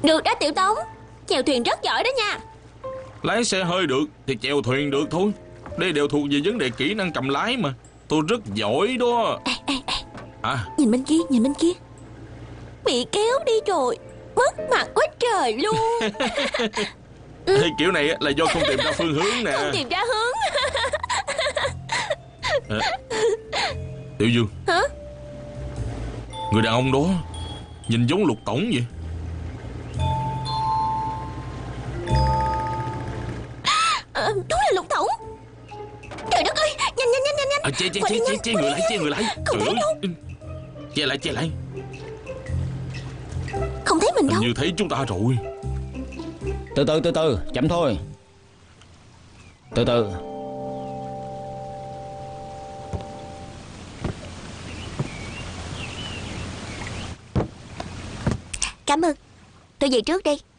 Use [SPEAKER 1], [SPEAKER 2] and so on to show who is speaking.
[SPEAKER 1] Được đó Tiểu Tống, chèo thuyền rất giỏi đó nha.
[SPEAKER 2] Lái xe hơi được thì chèo thuyền được thôi. Đây đều thuộc về vấn đề kỹ năng cầm lái mà. Tôi rất giỏi đó. À,
[SPEAKER 1] Nhìn bên kia, nhìn bên kia. Bị kéo đi rồi, mất mặt quá trời luôn.
[SPEAKER 2] kiểu này là do không tìm ra phương hướng nè.
[SPEAKER 1] Không tìm ra hướng.
[SPEAKER 2] Tiểu Dương.
[SPEAKER 1] Hả?
[SPEAKER 2] Người đàn ông đó nhìn giống Lục Tổng vậy.
[SPEAKER 1] Đúng là Lục Tổng. Trời đất ơi, nhanh nhanh nhanh nhanh nhanh.
[SPEAKER 2] Che người lại.
[SPEAKER 1] Không thấy đâu.
[SPEAKER 2] Che lại.
[SPEAKER 1] Không thấy mình đâu.
[SPEAKER 2] Hình như thấy chúng ta rồi.
[SPEAKER 3] Từ từ, chậm thôi. Từ từ.
[SPEAKER 1] Cảm ơn. Tôi về trước đây.